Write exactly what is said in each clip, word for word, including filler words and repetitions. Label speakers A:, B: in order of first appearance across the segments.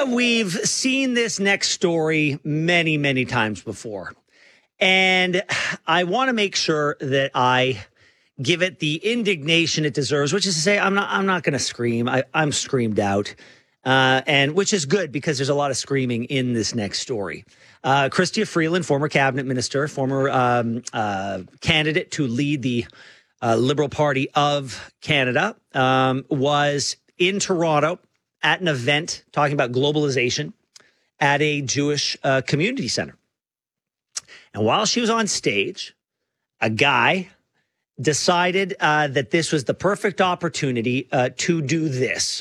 A: we've seen this next story many, many times before. And I want to make sure that I give it the indignation it deserves, which is to say, I'm not I'm not going to scream. I, I'm screamed out, uh, and which is good because there's a lot of screaming in this next story. Uh, Chrystia Freeland, former cabinet minister, former um, uh, candidate to lead the uh, Liberal Party of Canada, um, was in Toronto at an event talking about globalization at a Jewish uh, community center. And while she was on stage, a guy decided uh, that this was the perfect opportunity uh, to do this.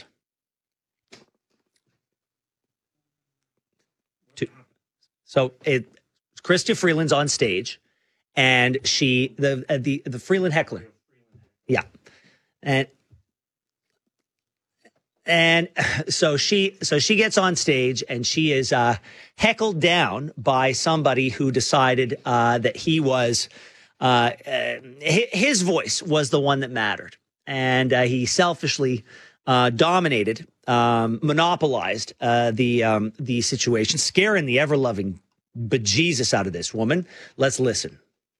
A: To, so it, Chrystia Freeland's on stage, and she the uh, the the Freeland heckler, yeah, and and so she so she gets on stage and she is uh, heckled down by somebody who decided uh, that he was. Uh, uh, his voice was the one that mattered, and uh, he selfishly uh, dominated, um, monopolized uh, the um, the situation, scaring the ever-loving bejesus out of this woman. Let's listen.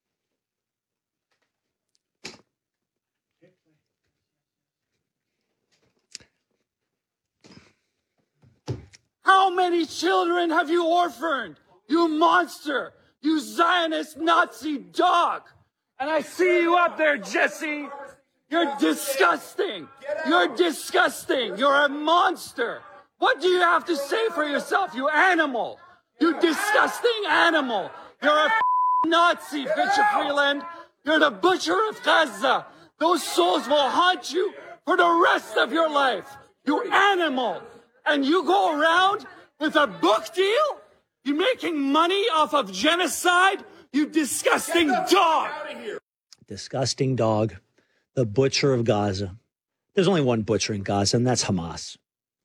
B: How many children have you orphaned, you monster? You Zionist Nazi dog. And I see you up there, Jesse. You're disgusting. You're disgusting. You're a monster. What do you have to say for yourself, you animal? You disgusting animal. You're a Nazi, Chrystia Freeland. You're the butcher of Gaza. Those souls will haunt you for the rest of your life. You animal. And you go around with a book deal? You're making money off of genocide, you disgusting dog.
A: Disgusting dog. The butcher of Gaza. There's only one butcher in Gaza, and that's Hamas.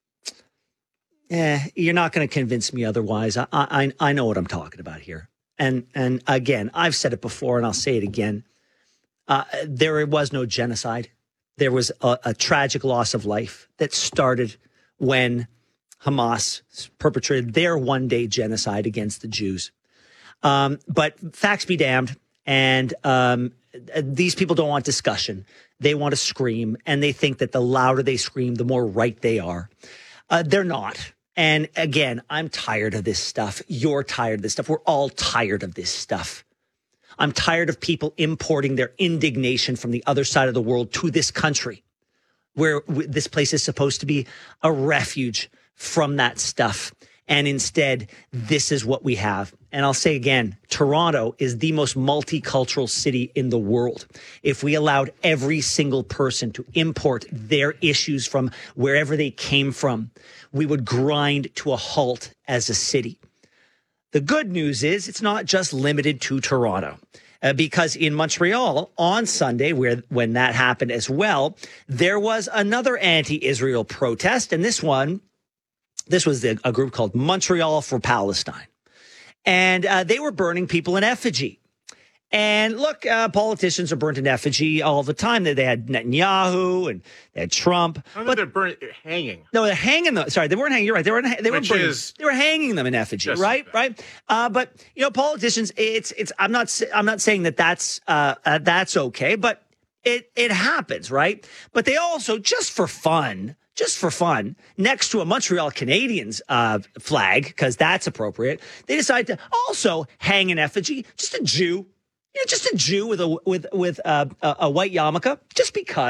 A: Eh, you're not going to convince me otherwise. I, I I know what I'm talking about here. And and again, I've said it before, and I'll say it again. Uh, there was no genocide. There was a, a tragic loss of life that started when Hamas perpetrated their one-day genocide against the Jews. Um, but facts be damned, and um, these people don't want discussion. They want to scream, and they think that the louder they scream, the more right they are. Uh, they're not. And again, I'm tired of this stuff. You're tired of this stuff. We're all tired of this stuff. I'm tired of people importing their indignation from the other side of the world to this country, where this place is supposed to be a refuge from that stuff. And instead, this is what we have. And I'll say again, Toronto is the most multicultural city in the world. If we allowed every single person to import their issues from wherever they came from, we would grind to a halt as a city. The good news is it's not just limited to Toronto. Uh, because in Montreal on Sunday, where when that happened as well, there was another anti-Israel protest. And this one, this was the, a group called Montreal for Palestine. And uh, they were burning people in effigy. And look, uh, politicians are burnt in effigy all the time. They, they had Netanyahu and they had Trump.
C: I but they're burnt, hanging.
A: No, they're hanging them. Sorry, they weren't hanging. You're right. They were they were
C: Which
A: burning,
C: is
A: they were hanging them in effigy. Right, right. Uh, but you know, politicians. It's it's. I'm not I'm not saying that that's uh, uh, that's okay, but it it happens, right? But they also, just for fun. Just for fun, next to a Montreal Canadiens uh, flag, because that's appropriate, they decide to also hang an effigy, just a Jew, you know, just a Jew with a with with uh, a, a white yarmulke, just because.